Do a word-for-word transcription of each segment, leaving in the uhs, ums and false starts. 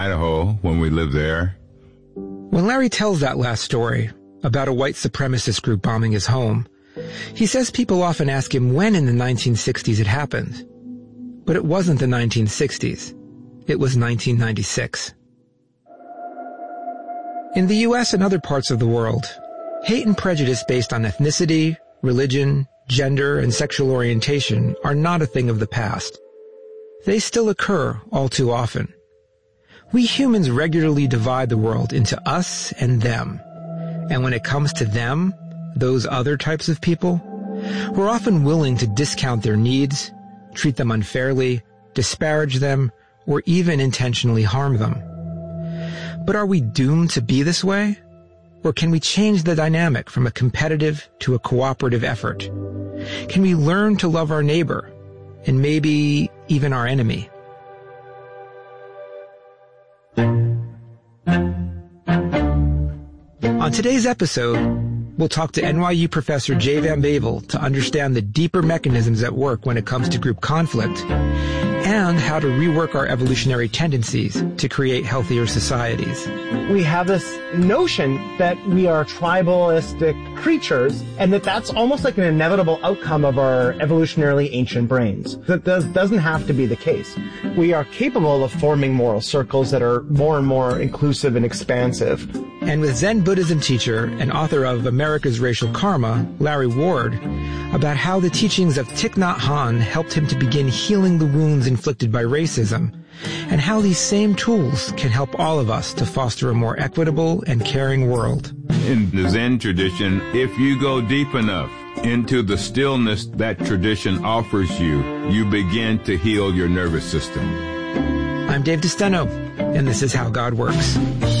Idaho when we lived there. When Larry tells that last story about a white supremacist group bombing his home, he says people often ask him when in the nineteen sixties it happened. But it wasn't the nineteen sixties. It was nineteen ninety-six. In the U S and other parts of the world, hate and prejudice based on ethnicity, religion, gender, and sexual orientation are not a thing of the past. They still occur all too often. We humans regularly divide the world into us and them. And when it comes to them, those other types of people, we're often willing to discount their needs, treat them unfairly, disparage them, or even intentionally harm them. But are we doomed to be this way? Or can we change the dynamic from a competitive to a cooperative effort? Can we learn to love our neighbor, and maybe even our enemy? On today's episode, we'll talk to N Y U professor Jay Van Bavel to understand the deeper mechanisms at work when it comes to group conflict, and how to rework our evolutionary tendencies to create healthier societies. We have this notion that we are tribalistic creatures, and that that's almost like an inevitable outcome of our evolutionarily ancient brains. That does, doesn't have to be the case. We are capable of forming moral circles that are more and more inclusive and expansive. And with Zen Buddhism teacher and author of America's Racial Karma, Larry Ward, about how the teachings of Thich Nhat Hanh helped him to begin healing the wounds inflicted by racism, and how these same tools can help all of us to foster a more equitable and caring world. In the Zen tradition, if you go deep enough into the stillness that tradition offers you, you begin to heal your nervous system. I'm Dave DeSteno, and this is How God Works.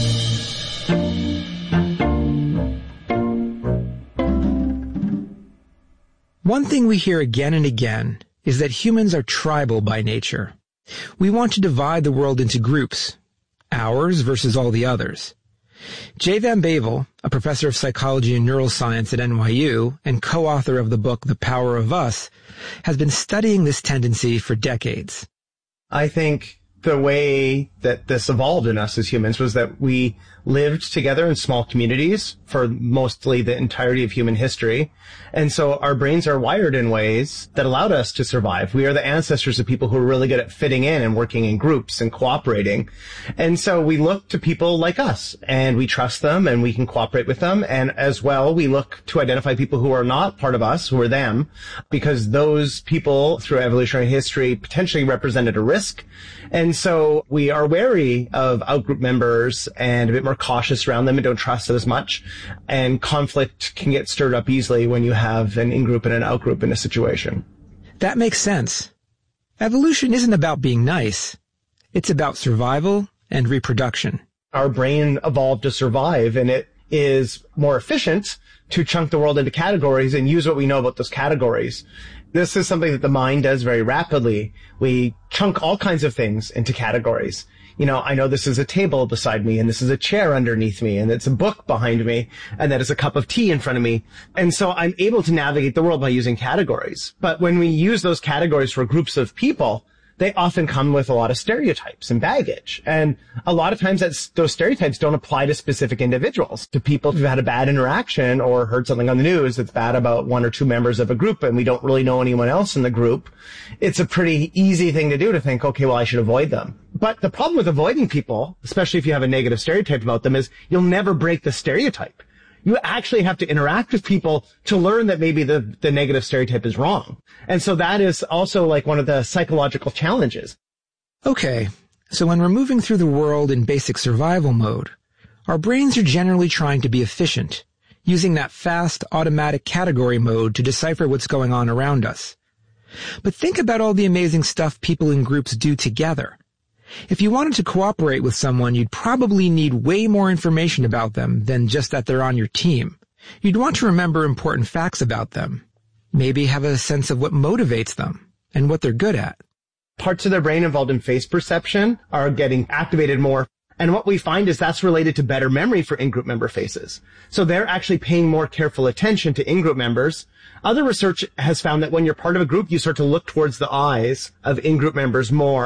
One thing we hear again and again is that humans are tribal by nature. We want to divide the world into groups, ours versus all the others. Jay Van Bavel, a professor of psychology and neuroscience at N Y U and co-author of the book The Power of Us, has been studying this tendency for decades. I think the way that this evolved in us as humans was that we lived together in small communities for mostly the entirety of human history. And so our brains are wired in ways that allowed us to survive. We are the ancestors of people who are really good at fitting in and working in groups and cooperating. And so we look to people like us, and we trust them, and we can cooperate with them. And as well, we look to identify people who are not part of us, who are them, because those people through evolutionary history potentially represented a risk. And so we are wary of outgroup members and a bit more cautious around them and don't trust it as much. And conflict can get stirred up easily when you have an in-group and an out-group in a situation. That makes sense. Evolution isn't about being nice. It's about survival and reproduction. Our brain evolved to survive, and it is more efficient to chunk the world into categories and use what we know about those categories. This is something that the mind does very rapidly. We chunk all kinds of things into categories. You know, I know this is a table beside me, and this is a chair underneath me, and it's a book behind me, and that is a cup of tea in front of me. And so I'm able to navigate the world by using categories. But when we use those categories for groups of people, they often come with a lot of stereotypes and baggage. And a lot of times that's, those stereotypes don't apply to specific individuals, to people who've had a bad interaction or heard something on the news that's bad about one or two members of a group and we don't really know anyone else in the group. It's a pretty easy thing to do to think, okay, well, I should avoid them. But the problem with avoiding people, especially if you have a negative stereotype about them, is you'll never break the stereotype. You actually have to interact with people to learn that maybe the, the negative stereotype is wrong. And so that is also like one of the psychological challenges. Okay, so when we're moving through the world in basic survival mode, our brains are generally trying to be efficient, using that fast, automatic category mode to decipher what's going on around us. But think about all the amazing stuff people in groups do together. If you wanted to cooperate with someone, you'd probably need way more information about them than just that they're on your team. You'd want to remember important facts about them. Maybe have a sense of what motivates them and what they're good at. Parts of their brain involved in face perception are getting activated more. And what we find is that's related to better memory for in-group member faces. So they're actually paying more careful attention to in-group members. Other research has found that when you're part of a group, you start to look towards the eyes of in-group members more.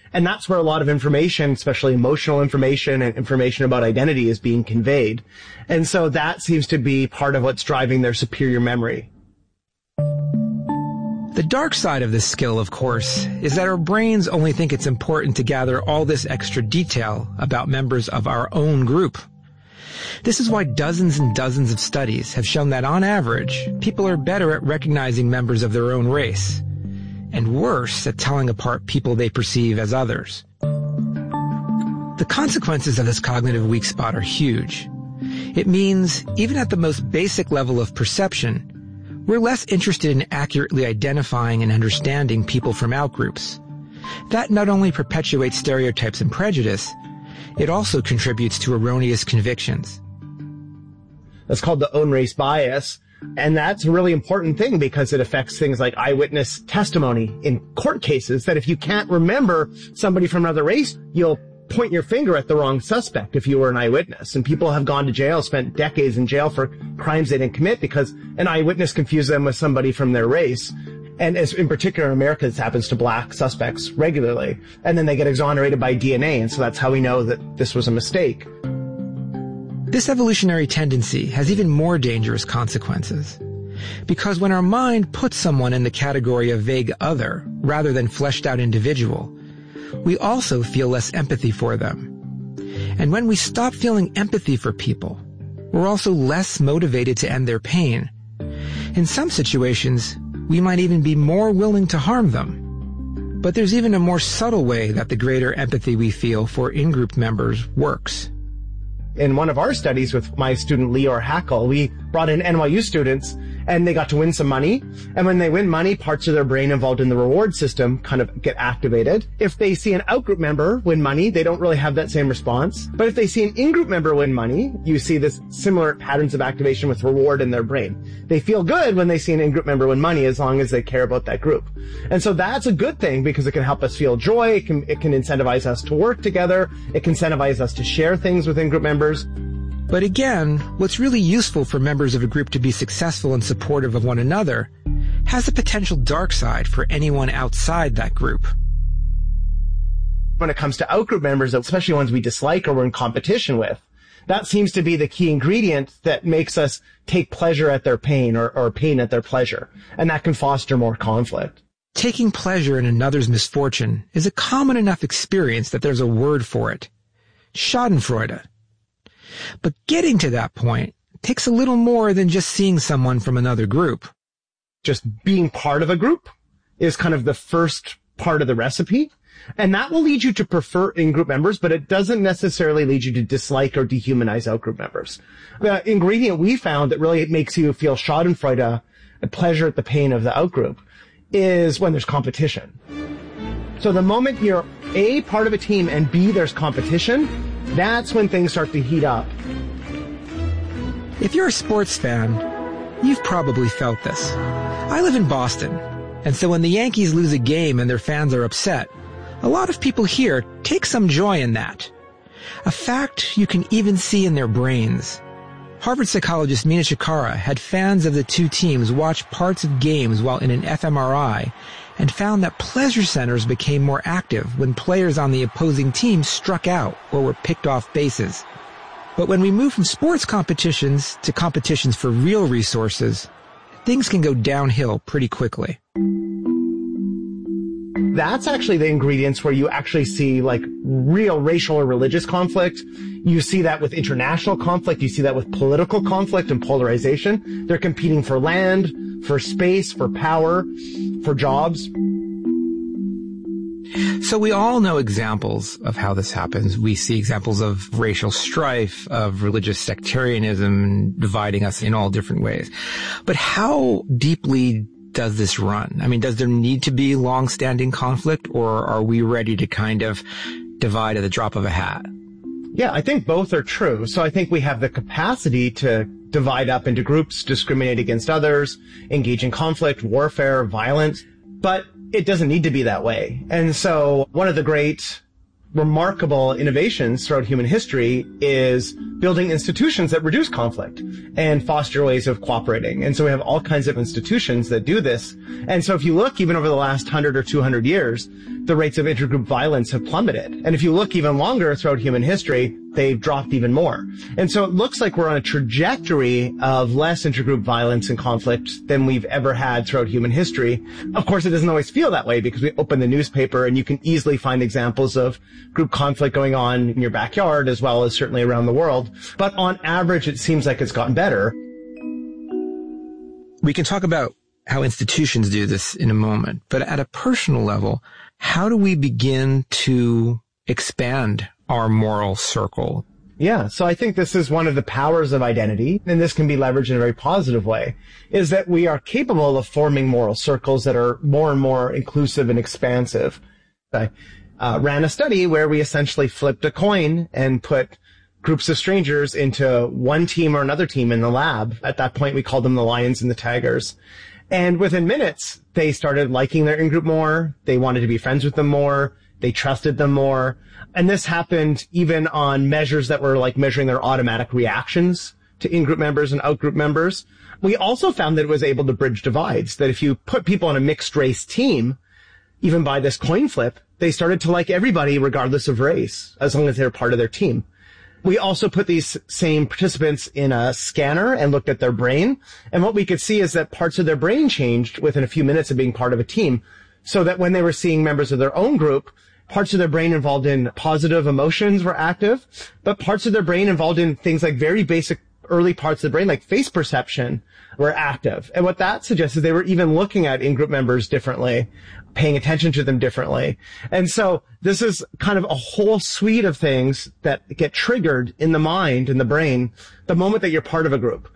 And that's where a lot of information, especially emotional information and information about identity, is being conveyed. And so that seems to be part of what's driving their superior memory. The dark side of this skill, of course, is that our brains only think it's important to gather all this extra detail about members of our own group. This is why dozens and dozens of studies have shown that on average, people are better at recognizing members of their own race, and worse at telling apart people they perceive as others. The consequences of this cognitive weak spot are huge. It means, even at the most basic level of perception, we're less interested in accurately identifying and understanding people from outgroups. That not only perpetuates stereotypes and prejudice, it also contributes to erroneous convictions. That's called the own race bias. And that's a really important thing because it affects things like eyewitness testimony in court cases, that if you can't remember somebody from another race, you'll point your finger at the wrong suspect if you were an eyewitness. And people have gone to jail, spent decades in jail for crimes they didn't commit because an eyewitness confused them with somebody from their race. And as in particular in America, this happens to black suspects regularly. And then they get exonerated by D N A. And so that's how we know that this was a mistake. This evolutionary tendency has even more dangerous consequences. Because when our mind puts someone in the category of vague other rather than fleshed out individual, we also feel less empathy for them. And when we stop feeling empathy for people, we're also less motivated to end their pain. In some situations, we might even be more willing to harm them. But there's even a more subtle way that the greater empathy we feel for in-group members works. In one of our studies with my student Lior Hackle, we brought in N Y U students and they got to win some money. And when they win money, parts of their brain involved in the reward system kind of get activated. If they see an outgroup member win money, they don't really have that same response. But if they see an in-group member win money, you see this similar patterns of activation with reward in their brain. They feel good when they see an in-group member win money as long as they care about that group. And so that's a good thing because it can help us feel joy. It can, it can incentivize us to work together. It can incentivize us to share things with in-group members. But again, what's really useful for members of a group to be successful and supportive of one another has a potential dark side for anyone outside that group. When it comes to outgroup members, especially ones we dislike or we're in competition with, that seems to be the key ingredient that makes us take pleasure at their pain or, or pain at their pleasure. And that can foster more conflict. Taking pleasure in another's misfortune is a common enough experience that there's a word for it. Schadenfreude. But getting to that point takes a little more than just seeing someone from another group. Just being part of a group is kind of the first part of the recipe. And that will lead you to prefer in-group members, but it doesn't necessarily lead you to dislike or dehumanize out-group members. The ingredient we found that really makes you feel schadenfreude, a pleasure at the pain of the out-group, is when there's competition. So the moment you're A, part of a team, and B, there's competition, that's when things start to heat up. If you're a sports fan, you've probably felt this. I live in Boston, and so when the Yankees lose a game and their fans are upset, a lot of people here take some joy in that. A fact you can even see in their brains. Harvard psychologist Mina Cikara had fans of the two teams watch parts of games while in an fMRI and found that pleasure centers became more active when players on the opposing team struck out or were picked off bases. But when we move from sports competitions to competitions for real resources, things can go downhill pretty quickly. That's actually the ingredients where you actually see like real racial or religious conflict. You see that with international conflict. You see that with political conflict and polarization. They're competing for land, for space, for power, for jobs. So we all know examples of how this happens. We see examples of racial strife, of religious sectarianism dividing us in all different ways. But how deeply does this run? I mean, does there need to be long-standing conflict, or are we ready to kind of divide at the drop of a hat? Yeah, I think both are true. So I think we have the capacity to divide up into groups, discriminate against others, engage in conflict, warfare, violence, but it doesn't need to be that way. And so one of the great remarkable innovations throughout human history is building institutions that reduce conflict and foster ways of cooperating. And so we have all kinds of institutions that do this. And so if you look even over the last one hundred or two hundred years, the rates of intergroup violence have plummeted. And if you look even longer throughout human history, they've dropped even more. And so it looks like we're on a trajectory of less intergroup violence and conflict than we've ever had throughout human history. Of course, it doesn't always feel that way because we open the newspaper and you can easily find examples of group conflict going on in your backyard as well as certainly around the world. But on average, it seems like it's gotten better. We can talk about how institutions do this in a moment, but at a personal level, how do we begin to expand our moral circle? Yeah, so I think this is one of the powers of identity, and this can be leveraged in a very positive way, is that we are capable of forming moral circles that are more and more inclusive and expansive. I uh, ran a study where we essentially flipped a coin and put groups of strangers into one team or another team in the lab. At that point, we called them the lions and the tigers. And within minutes, they started liking their in-group more. They wanted to be friends with them more. They trusted them more. And this happened even on measures that were like measuring their automatic reactions to in-group members and out-group members. We also found that it was able to bridge divides, that if you put people on a mixed race team, even by this coin flip, they started to like everybody regardless of race, as long as they're part of their team. We also put these same participants in a scanner and looked at their brain. And what we could see is that parts of their brain changed within a few minutes of being part of a team, so that when they were seeing members of their own group, parts of their brain involved in positive emotions were active, but parts of their brain involved in things like very basic early parts of the brain, like face perception, were active. And what that suggests is they were even looking at in-group members differently, paying attention to them differently. And so this is kind of a whole suite of things that get triggered in the mind and the brain the moment that you're part of a group.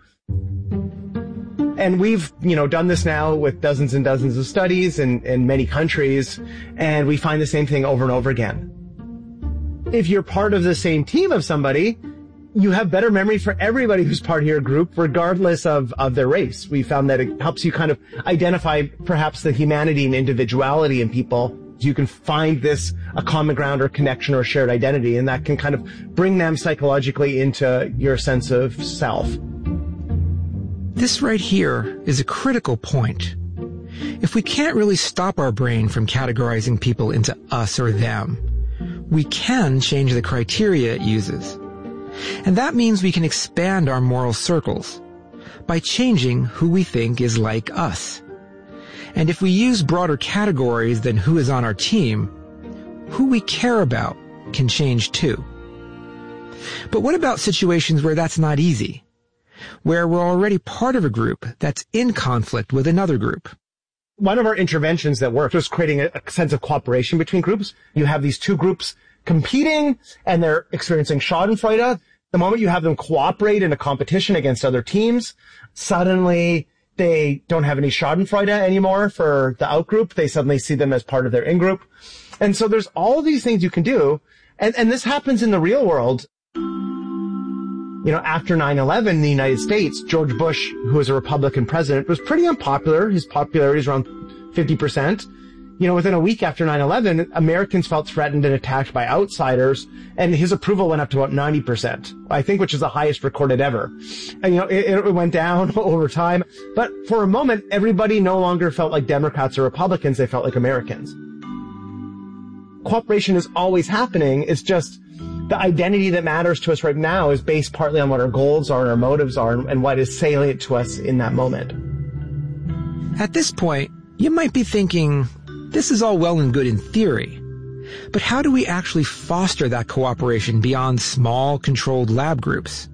And we've, you know, done this now with dozens and dozens of studies in, in many countries, and we find the same thing over and over again. If you're part of the same team of somebody, you have better memory for everybody who's part of your group, regardless of, of their race. We found that it helps you kind of identify perhaps the humanity and individuality in people. You can find this a common ground or connection or shared identity, and that can kind of bring them psychologically into your sense of self. This right here is a critical point. If we can't really stop our brain from categorizing people into us or them, we can change the criteria it uses. And that means we can expand our moral circles by changing who we think is like us. And if we use broader categories than who is on our team, who we care about can change too. But what about situations where that's not easy? Where we're already part of a group that's in conflict with another group? One of our interventions that worked was creating a, a sense of cooperation between groups. You have these two groups competing and they're experiencing schadenfreude. The moment you have them cooperate in a competition against other teams, suddenly they don't have any schadenfreude anymore for the out group. They suddenly see them as part of their in group. And so there's all these things you can do. And, and this happens in the real world. You know, after nine eleven in the United States, George Bush, who was a Republican president, was pretty unpopular. His popularity is around fifty percent. You know, within a week after nine eleven, Americans felt threatened and attacked by outsiders, and his approval went up to about ninety percent, I think, which is the highest recorded ever. And, you know, it, it went down over time. But for a moment, everybody no longer felt like Democrats or Republicans. They felt like Americans. Cooperation is always happening. It's just the identity that matters to us right now is based partly on what our goals are and our motives are and what is salient to us in that moment. At this point, you might be thinking, this is all well and good in theory, but how do we actually foster that cooperation beyond small, controlled lab groups?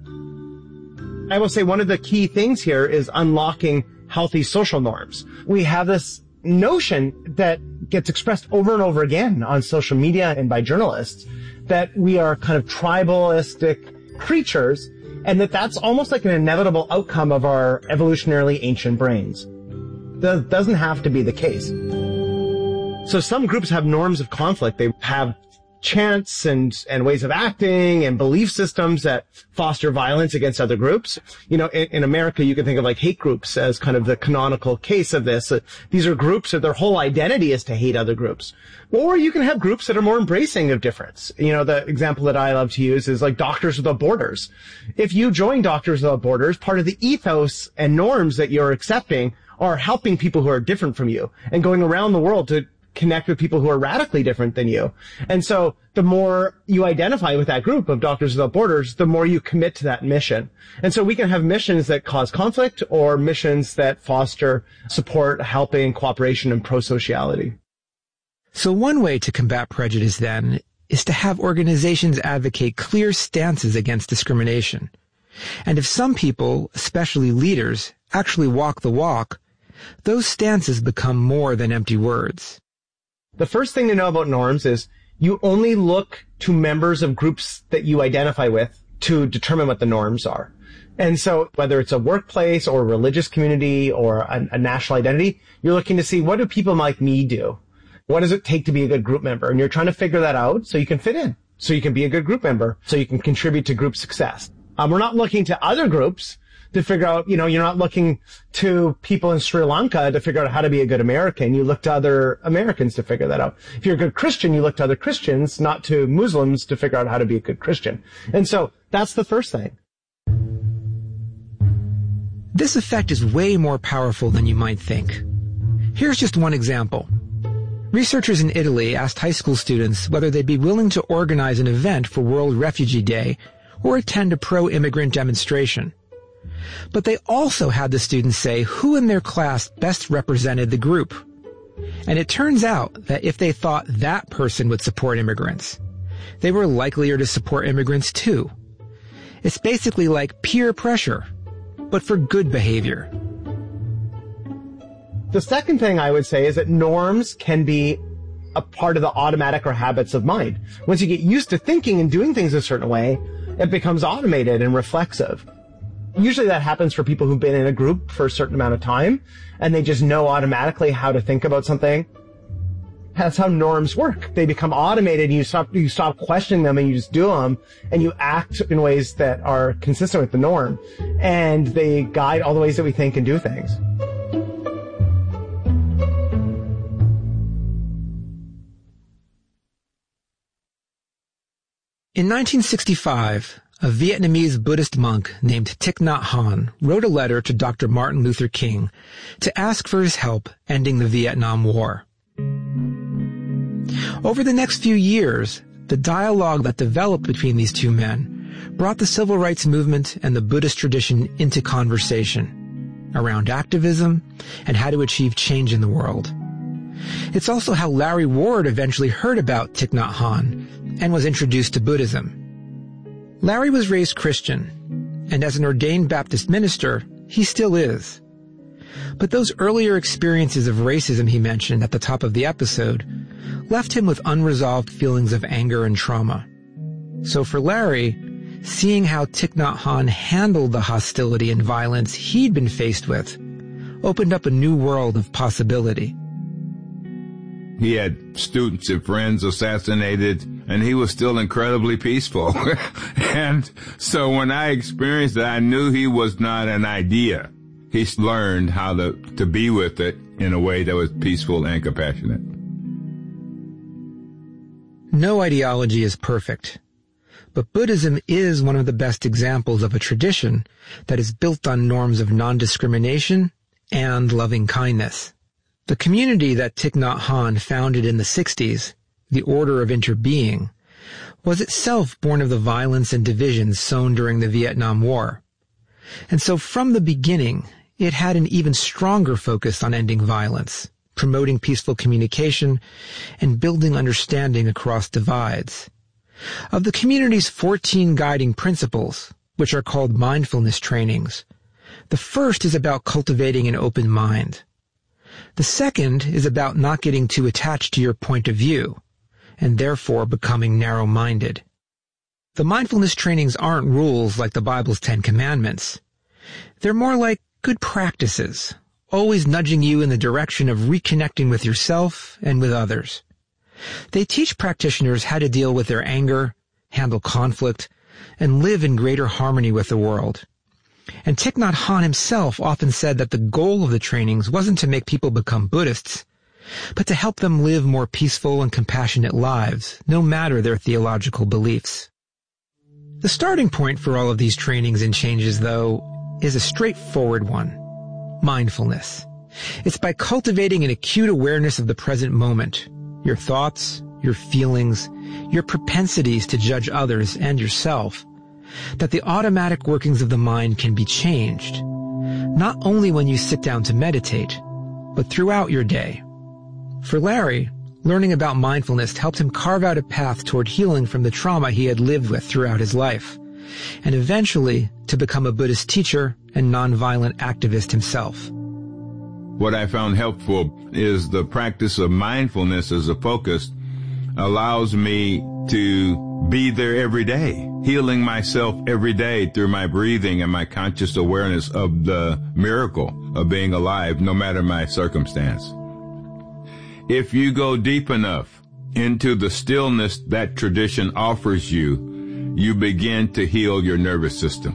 I will say one of the key things here is unlocking healthy social norms. We have this notion that gets expressed over and over again on social media and by journalists that we are kind of tribalistic creatures, and that that's almost like an inevitable outcome of our evolutionarily ancient brains. That doesn't have to be the case. So some groups have norms of conflict. They have chants and, and ways of acting and belief systems that foster violence against other groups. You know, in, in America, you can think of like hate groups as kind of the canonical case of this. Uh, these are groups that their whole identity is to hate other groups. Or you can have groups that are more embracing of difference. You know, the example that I love to use is like Doctors Without Borders. If you join Doctors Without Borders, part of the ethos and norms that you're accepting are helping people who are different from you and going around the world to connect with people who are radically different than you. And so the more you identify with that group of Doctors Without Borders, the more you commit to that mission. And so we can have missions that cause conflict or missions that foster support, helping, cooperation, and pro-sociality. So one way to combat prejudice, then, is to have organizations advocate clear stances against discrimination. And if some people, especially leaders, actually walk the walk, those stances become more than empty words. The first thing to know about norms is you only look to members of groups that you identify with to determine what the norms are. And so whether it's a workplace or a religious community or a, a national identity, you're looking to see, what do people like me do? What does it take to be a good group member? And you're trying to figure that out so you can fit in, so you can be a good group member, so you can contribute to group success. Um, we're not looking to other groups to figure out, you know, you're not looking to people in Sri Lanka to figure out how to be a good American. You look to other Americans to figure that out. If you're a good Christian, you look to other Christians, not to Muslims, to figure out how to be a good Christian. And so that's the first thing. This effect is way more powerful than you might think. Here's just one example. Researchers in Italy asked high school students whether they'd be willing to organize an event for World Refugee Day or attend a pro-immigrant demonstration. But they also had the students say who in their class best represented the group. And it turns out that if they thought that person would support immigrants, they were likelier to support immigrants too. It's basically like peer pressure, but for good behavior. The second thing I would say is that norms can be a part of the automatic or habits of mind. Once you get used to thinking and doing things a certain way, it becomes automated and reflexive. Usually that happens for people who've been in a group for a certain amount of time, and they just know automatically how to think about something. That's how norms work. They become automated, and you stop, you stop questioning them, and you just do them, and you act in ways that are consistent with the norm. And they guide all the ways that we think and do things. In nineteen sixty-five, a Vietnamese Buddhist monk named Thich Nhat Hanh wrote a letter to Doctor Martin Luther King to ask for his help ending the Vietnam War. Over the next few years, the dialogue that developed between these two men brought the civil rights movement and the Buddhist tradition into conversation around activism and how to achieve change in the world. It's also how Larry Ward eventually heard about Thich Nhat Hanh and was introduced to Buddhism. Larry was raised Christian, and as an ordained Baptist minister, he still is. But those earlier experiences of racism he mentioned at the top of the episode left him with unresolved feelings of anger and trauma. So for Larry, seeing how Thich Nhat Hanh handled the hostility and violence he'd been faced with opened up a new world of possibility. He had students and friends assassinated, and he was still incredibly peaceful. And so when I experienced that, I knew he was not an idea. He learned how to, to be with it in a way that was peaceful and compassionate. No ideology is perfect, but Buddhism is one of the best examples of a tradition that is built on norms of non-discrimination and loving kindness. The community that Thich Nhat Hanh founded in the sixties, the Order of Interbeing, was itself born of the violence and divisions sown during the Vietnam War. And so from the beginning, it had an even stronger focus on ending violence, promoting peaceful communication, and building understanding across divides. Of the community's fourteen guiding principles, which are called mindfulness trainings, the first is about cultivating an open mind. The second is about not getting too attached to your point of view, and therefore becoming narrow-minded. The mindfulness trainings aren't rules like the Bible's Ten Commandments. They're more like good practices, always nudging you in the direction of reconnecting with yourself and with others. They teach practitioners how to deal with their anger, handle conflict, and live in greater harmony with the world. And Thich Nhat Hanh himself often said that the goal of the trainings wasn't to make people become Buddhists, but to help them live more peaceful and compassionate lives, no matter their theological beliefs. The starting point for all of these trainings and changes, though, is a straightforward one: mindfulness. It's by cultivating an acute awareness of the present moment, your thoughts, your feelings, your propensities to judge others and yourself, that the automatic workings of the mind can be changed, not only when you sit down to meditate, but throughout your day. For Larry, learning about mindfulness helped him carve out a path toward healing from the trauma he had lived with throughout his life, and eventually to become a Buddhist teacher and nonviolent activist himself. What I found helpful is the practice of mindfulness as a focus allows me to be there every day, healing myself every day through my breathing and my conscious awareness of the miracle of being alive, no matter my circumstance. If you go deep enough into the stillness that tradition offers you, you begin to heal your nervous system.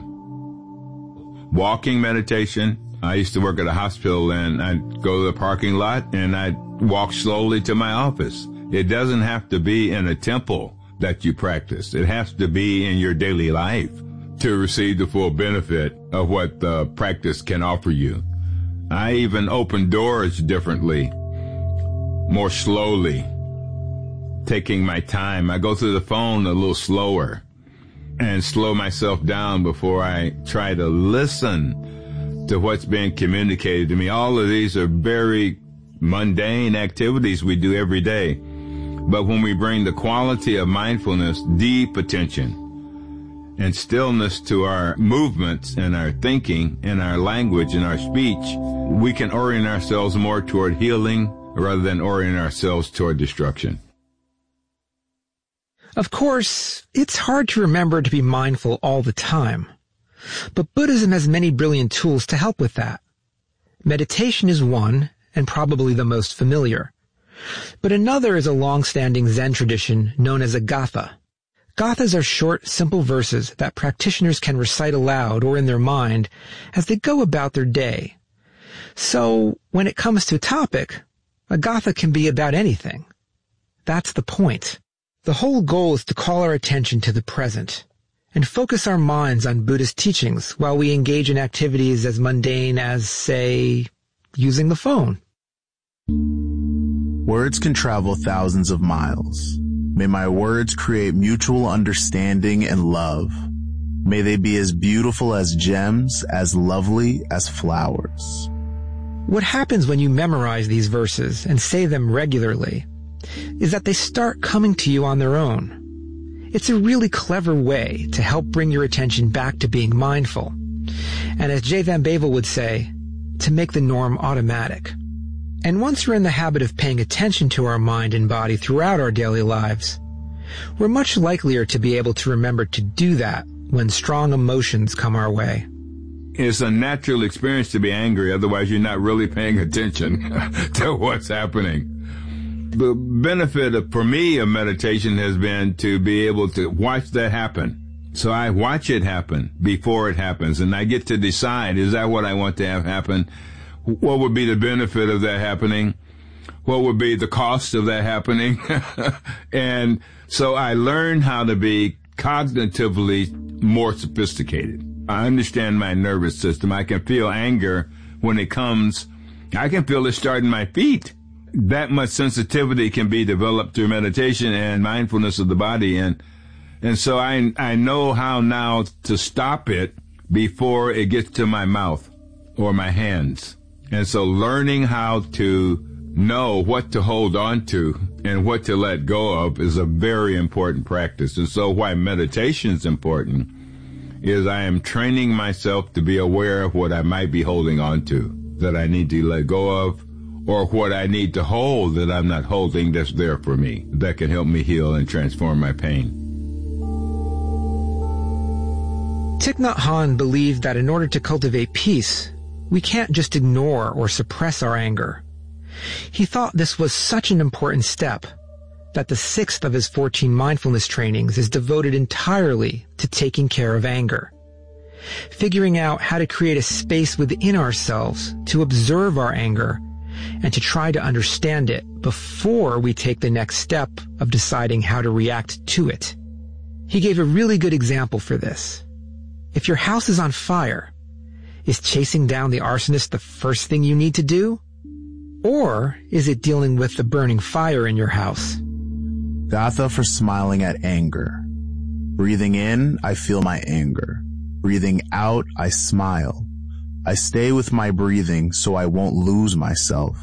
Walking meditation. I used to work at a hospital, and I'd go to the parking lot and I'd walk slowly to my office. It doesn't have to be in a temple that you practice. It has to be in your daily life to receive the full benefit of what the practice can offer you. I even open doors differently, more slowly, taking my time. I go through the phone a little slower and slow myself down before I try to listen to what's being communicated to me. All of these are very mundane activities we do every day. But when we bring the quality of mindfulness, deep attention, and stillness to our movements and our thinking and our language and our speech, we can orient ourselves more toward healing rather than orient ourselves toward destruction. Of course, it's hard to remember to be mindful all the time. But Buddhism has many brilliant tools to help with that. Meditation is one, and probably the most familiar. But another is a long-standing Zen tradition known as a gatha. Gathas are short, simple verses that practitioners can recite aloud or in their mind as they go about their day. So, when it comes to a topic, a gatha can be about anything. That's the point. The whole goal is to call our attention to the present and focus our minds on Buddhist teachings while we engage in activities as mundane as, say, using the phone. Words can travel thousands of miles. May my words create mutual understanding and love. May they be as beautiful as gems, as lovely as flowers. What happens when you memorize these verses and say them regularly is that they start coming to you on their own. It's a really clever way to help bring your attention back to being mindful. And as Jay Van Bavel would say, to make the norm automatic. And once we're in the habit of paying attention to our mind and body throughout our daily lives, we're much likelier to be able to remember to do that when strong emotions come our way. It's a natural experience to be angry, otherwise you're not really paying attention to what's happening. The benefit of, for me of meditation has been to be able to watch that happen. So I watch it happen before it happens, and I get to decide, is that what I want to have happen? What would be the benefit of that happening? What would be the cost of that happening? And so I learned how to be cognitively more sophisticated. I understand my nervous system. I can feel anger when it comes. I can feel it start in my feet. That much sensitivity can be developed through meditation and mindfulness of the body. And, and so I, I know how now to stop it before it gets to my mouth or my hands. And so learning how to know what to hold on to and what to let go of is a very important practice. And so why meditation is important is I am training myself to be aware of what I might be holding on to, that I need to let go of, or what I need to hold that I'm not holding that's there for me, that can help me heal and transform my pain. Thich Nhat Hanh believed that in order to cultivate peace, we can't just ignore or suppress our anger. He thought this was such an important step that the sixth of his fourteen mindfulness trainings is devoted entirely to taking care of anger. Figuring out how to create a space within ourselves to observe our anger and to try to understand it before we take the next step of deciding how to react to it. He gave a really good example for this. If your house is on fire, is chasing down the arsonist the first thing you need to do? Or is it dealing with the burning fire in your house? Gatha for smiling at anger. Breathing in, I feel my anger. Breathing out, I smile. I stay with my breathing so I won't lose myself.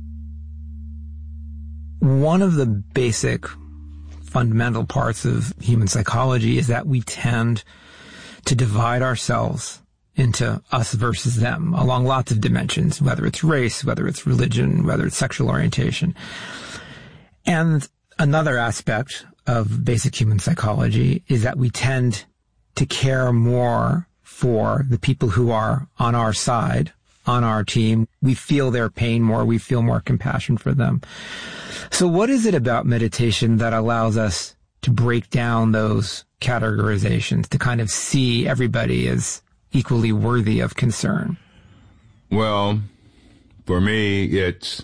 One of the basic fundamental parts of human psychology is that we tend to divide ourselves into us versus them along lots of dimensions, whether it's race, whether it's religion, whether it's sexual orientation. And another aspect of basic human psychology is that we tend to care more for the people who are on our side, on our team. We feel their pain more. We feel more compassion for them. So what is it about meditation that allows us to break down those categorizations, to kind of see everybody as equally worthy of concern? Well, for me, it's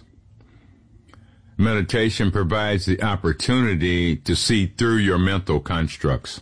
meditation provides the opportunity to see through your mental constructs,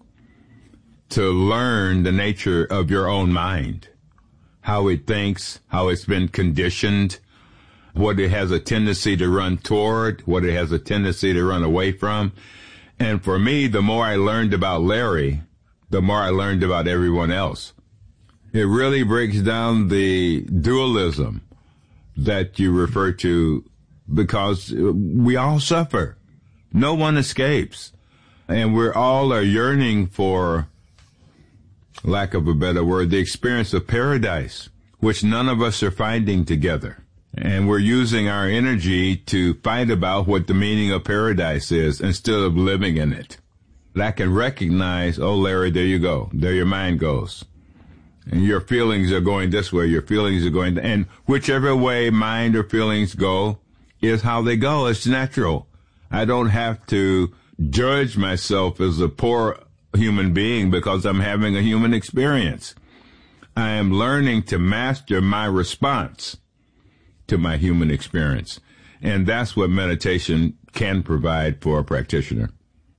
to learn the nature of your own mind, how it thinks, how it's been conditioned, what it has a tendency to run toward, what it has a tendency to run away from. And for me, the more I learned about Larry, the more I learned about everyone else. It really breaks down the dualism that you refer to, because we all suffer. No one escapes. And we're all are yearning for, lack of a better word, the experience of paradise, which none of us are finding together. And we're using our energy to fight about what the meaning of paradise is instead of living in it. I can recognize, oh, Larry, there you go. There your mind goes. And your feelings are going this way. Your feelings are going, and whichever way mind or feelings go is how they go. It's natural. I don't have to judge myself as a poor human being because I'm having a human experience. I am learning to master my response to my human experience. And that's what meditation can provide for a practitioner.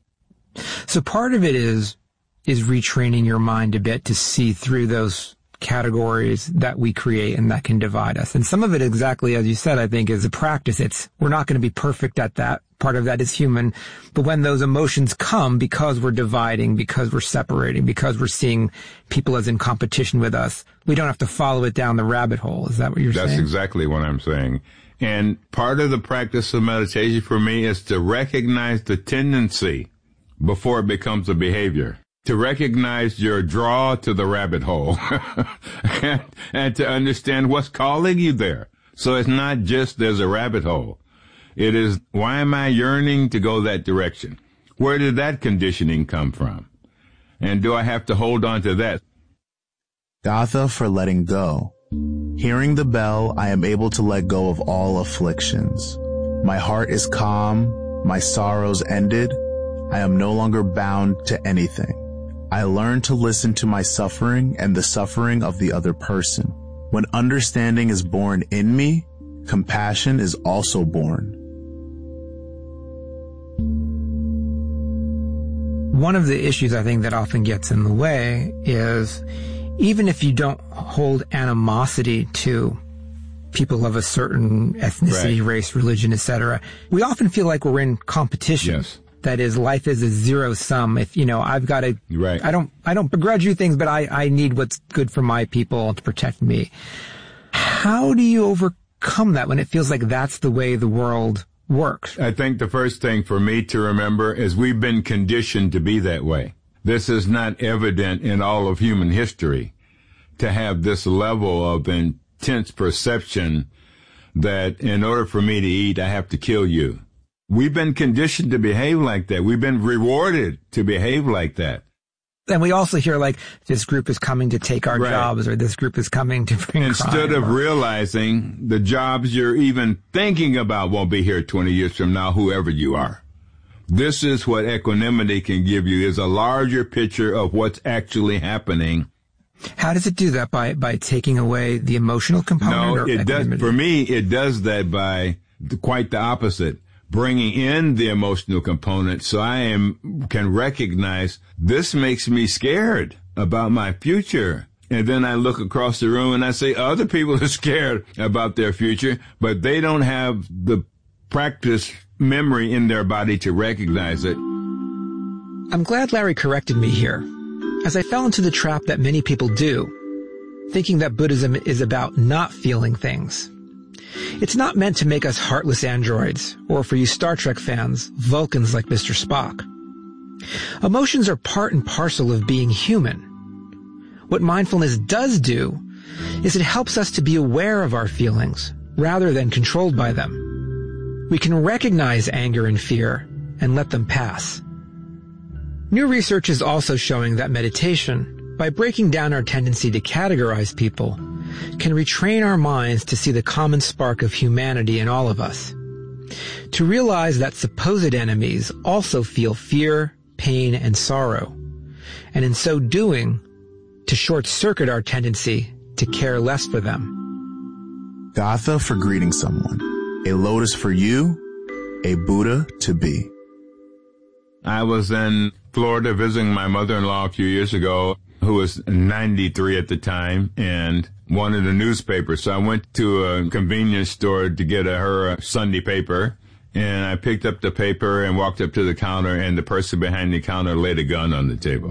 So part of it is is retraining your mind a bit to see through those categories that we create and that can divide us. And some of it, exactly as you said, I think is a practice. It's, we're not going to be perfect at that. Part of that is human. But when those emotions come, because we're dividing, because we're separating, because we're seeing people as in competition with us, we don't have to follow it down the rabbit hole. Is that what you're That's saying? That's exactly what I'm saying. And part of the practice of meditation for me is to recognize the tendency before it becomes a behavior. To recognize your draw to the rabbit hole and, and to understand what's calling you there. So it's not just there's a rabbit hole. It is, why am I yearning to go that direction? Where did that conditioning come from? And do I have to hold on to that? Gatha for letting go. Hearing the bell, I am able to let go of all afflictions. My heart is calm. My sorrows ended. I am no longer bound to anything. I learn to listen to my suffering and the suffering of the other person. When understanding is born in me, compassion is also born. One of the issues I think that often gets in the way is, even if you don't hold animosity to people of a certain ethnicity, right, race, religion, et cetera, we often feel like we're in competition. Yes. That is, life is a zero sum. If, you know, I've got to, right. I don't, I don't begrudge you things, but I, I need what's good for my people to protect me. How do you overcome that when it feels like that's the way the world works? I think the first thing for me to remember is we've been conditioned to be that way. This is not evident in all of human history, to have this level of intense perception that in order for me to eat, I have to kill you. We've been conditioned to behave like that. We've been rewarded to behave like that. And we also hear, like, this group is coming to take our right. jobs, or this group is coming to bring Instead crime, of or... realizing the jobs you're even thinking about won't be here twenty years from now, whoever you are. This is what equanimity can give you, is a larger picture of what's actually happening. How does it do that? By by taking away the emotional component? No, or it equanimity? does. For me, it does that by quite the opposite, bringing in the emotional component, so I am can recognize this makes me scared about my future. And then I look across the room and I say, other people are scared about their future, but they don't have the practice memory in their body to recognize it. I'm glad Larry corrected me here, as I fell into the trap that many people do, thinking that Buddhism is about not feeling things. It's not meant to make us heartless androids, or for you Star Trek fans, Vulcans like Mister Spock. Emotions are part and parcel of being human. What mindfulness does do is it helps us to be aware of our feelings rather than controlled by them. We can recognize anger and fear and let them pass. New research is also showing that meditation, by breaking down our tendency to categorize people, can retrain our minds to see the common spark of humanity in all of us. To realize that supposed enemies also feel fear, pain, and sorrow, and in so doing, to short-circuit our tendency to care less for them. Gatha for greeting someone. A lotus for you, a Buddha to be. I was in Florida visiting my mother-in-law a few years ago, who was ninety-three at the time, and wanted a newspaper. So I went to a convenience store to get a, her a Sunday paper, and I picked up the paper and walked up to the counter, and the person behind the counter laid a gun on the table.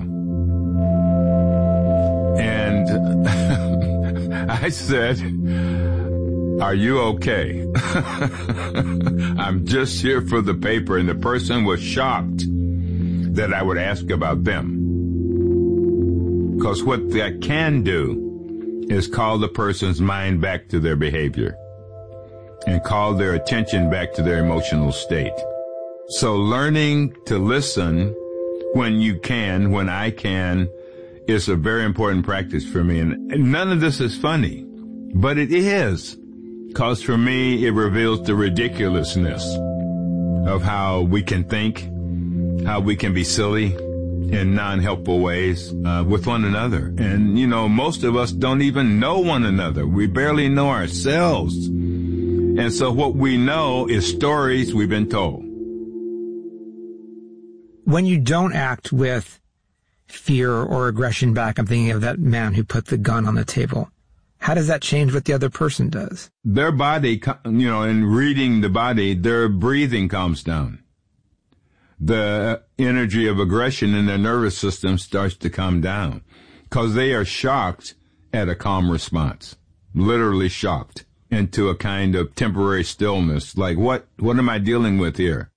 And I said, "Are you okay?" "I'm just here for the paper." And the person was shocked that I would ask about them. Because what that can do is call the person's mind back to their behavior and call their attention back to their emotional state. So learning to listen when you can, when I can, is a very important practice for me. And none of this is funny, but it is. Because for me, it reveals the ridiculousness of how we can think, how we can be silly in non-helpful ways uh, with one another. And, you know, most of us don't even know one another. We barely know ourselves. And so what we know is stories we've been told. When you don't act with fear or aggression back, I'm thinking of that man who put the gun on the table. How does that change what the other person does? Their body, you know, in reading the body, their breathing calms down. The energy of aggression in their nervous system starts to calm down because they are shocked at a calm response, literally shocked into a kind of temporary stillness. Like, what, what am I dealing with here?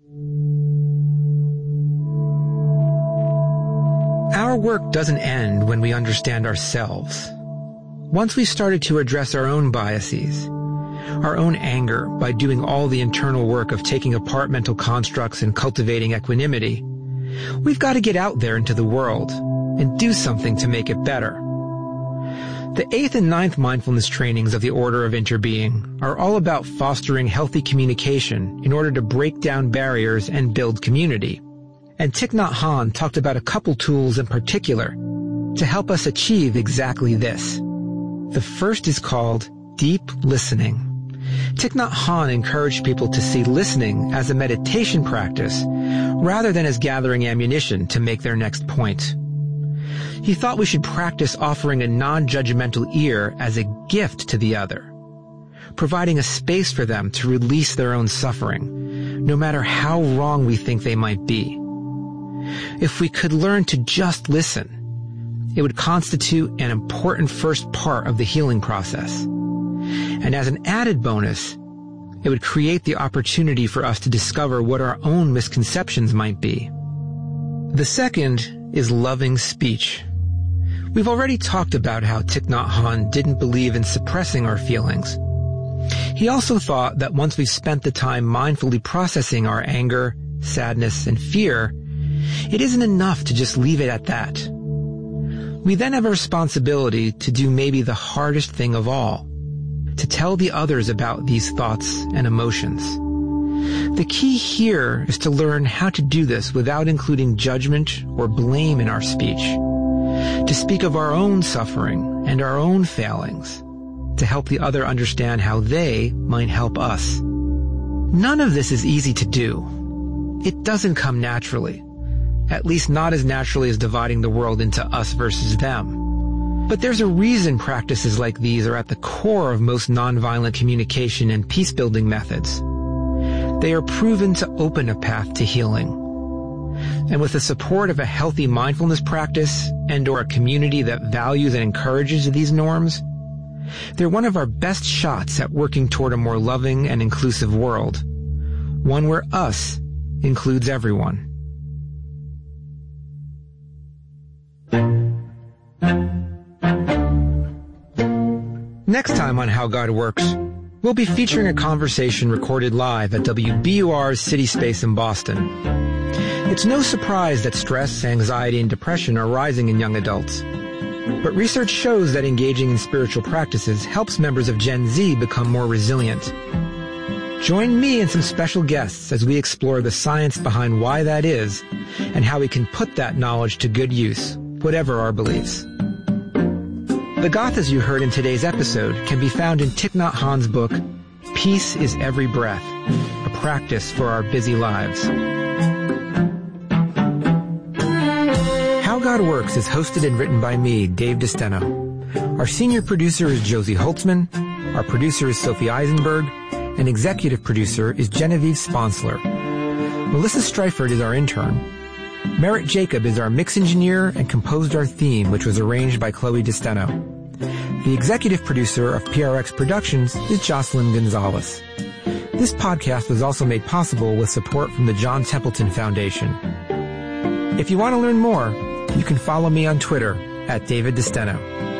Our work doesn't end when we understand ourselves. Once we started to address our own biases, our own anger by doing all the internal work of taking apart mental constructs and cultivating equanimity, we've got to get out there into the world and do something to make it better. The eighth and ninth mindfulness trainings of the Order of Interbeing are all about fostering healthy communication in order to break down barriers and build community. And Thich Nhat Hanh talked about a couple tools in particular to help us achieve exactly this. The first is called deep listening. Thich Nhat Hanh encouraged people to see listening as a meditation practice rather than as gathering ammunition to make their next point. He thought we should practice offering a non-judgmental ear as a gift to the other, providing a space for them to release their own suffering, no matter how wrong we think they might be. If we could learn to just listen, it would constitute an important first part of the healing process. And as an added bonus, it would create the opportunity for us to discover what our own misconceptions might be. The second is loving speech. We've already talked about how Thich Nhat Hanh didn't believe in suppressing our feelings. He also thought that once we've spent the time mindfully processing our anger, sadness, and fear, it isn't enough to just leave it at that. We then have a responsibility to do maybe the hardest thing of all, to tell the others about these thoughts and emotions, The key here is to learn how to do this without including judgment or blame in our speech, to speak of our own suffering and our own failings, to help the other understand how they might help us. None of this is easy to do. It doesn't come naturally, at least not as naturally as dividing the world into us versus them. But there's a reason practices like these are at the core of most nonviolent communication and peace-building methods. They are proven to open a path to healing. And with the support of a healthy mindfulness practice and or a community that values and encourages these norms, they're one of our best shots at working toward a more loving and inclusive world, one where us includes everyone. Next time on How God Works, we'll be featuring a conversation recorded live at W B U R's City Space in Boston. It's no surprise that stress, anxiety, and depression are rising in young adults. But research shows that engaging in spiritual practices helps members of Gen Z become more resilient. Join me and some special guests as we explore the science behind why that is and how we can put that knowledge to good use, whatever our beliefs. The gathas you heard in today's episode can be found in Thich Nhat Hanh's book, Peace is Every Breath, a practice for our busy lives. How God Works is hosted and written by me, Dave DeSteno. Our senior producer is Josie Holtzman, our producer is Sophie Eisenberg, and executive producer is Genevieve Sponsler. Melissa Streifert is our intern. Merritt Jacob is our mix engineer and composed our theme, which was arranged by Chloe DeSteno. The executive producer of P R X Productions is Jocelyn Gonzalez. This podcast was also made possible with support from the John Templeton Foundation. If you want to learn more, you can follow me on Twitter at David DeSteno.